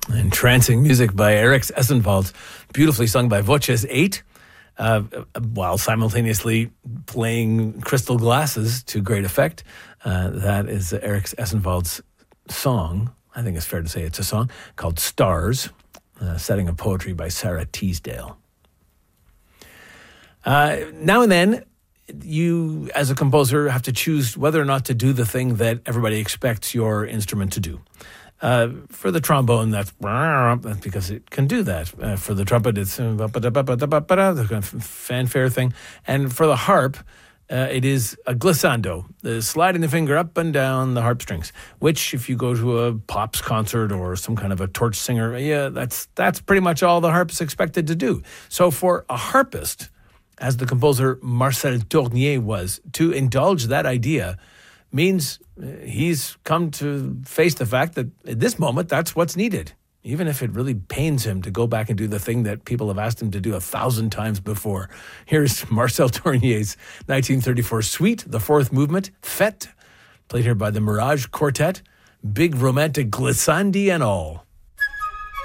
Entrancing music by Eric Essenwald, beautifully sung by Voces 8, while simultaneously playing Crystal Glasses to great effect. That is Eric Essenwald's song. I think it's fair to say it's a song called Stars, setting of poetry by Sarah Teasdale. Now and then, you, as a composer, have to choose whether or not to do the thing that everybody expects your instrument to do. For the trombone, that's because it can do that. For the trumpet, it's the kind of fanfare thing. And for the harp, it is a glissando, sliding the finger up and down the harp strings, which if you go to a pops concert or some kind of a torch singer, that's pretty much all the harp is expected to do. So for a harpist, as the composer Marcel Tournier was, to indulge that idea means he's come to face the fact that at this moment, that's what's needed, even if it really pains him to go back and do the thing that people have asked him to do 1,000 times before. Here's Marcel Tournier's 1934 suite, the fourth movement, Fête, played here by the Mirage Quartet, big romantic glissandi and all.